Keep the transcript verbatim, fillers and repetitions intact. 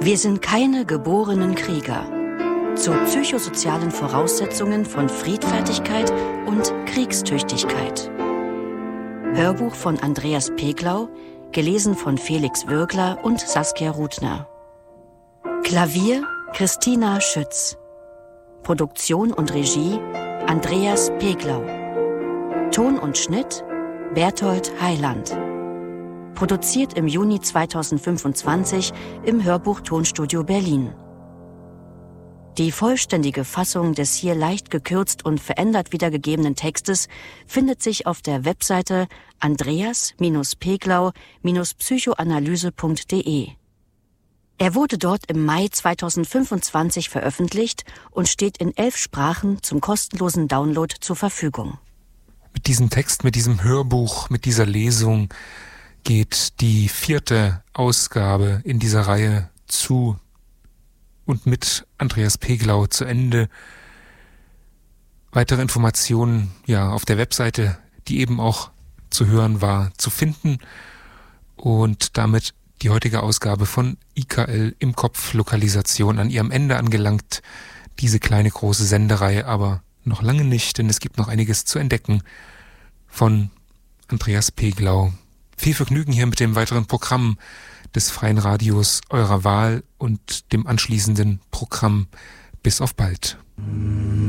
Wir sind keine geborenen Krieger. Zu psychosozialen Voraussetzungen von Friedfertigkeit und Kriegstüchtigkeit. Hörbuch von Andreas Peglau, gelesen von Felix Würgler und Saskia Rudner. Klavier Christina Schütz. Produktion und Regie Andreas Peglau. Ton und Schnitt Berthold Heiland. Produziert im Juni zweitausendfünfundzwanzig im Hörbuch-Tonstudio Berlin. Die vollständige Fassung des hier leicht gekürzt und verändert wiedergegebenen Textes findet sich auf der Webseite andreas peglau psychoanalyse punkt de. Er wurde dort im Mai zweitausendfünfundzwanzig veröffentlicht und steht in elf Sprachen zum kostenlosen Download zur Verfügung. Mit diesem Text, mit diesem Hörbuch, mit dieser Lesung geht die vierte Ausgabe in dieser Reihe zu und mit Andreas Peglau zu Ende. Weitere Informationen ja auf der Webseite, die eben auch zu hören war, zu finden. Und damit die heutige Ausgabe von I K L im Kopf Lokalisation an ihrem Ende angelangt. Diese kleine große Sendereihe aber noch lange nicht, denn es gibt noch einiges zu entdecken von Andreas Peglau. Viel Vergnügen hier mit dem weiteren Programm des Freien Radios eurer Wahl und dem anschließenden Programm. Bis auf bald.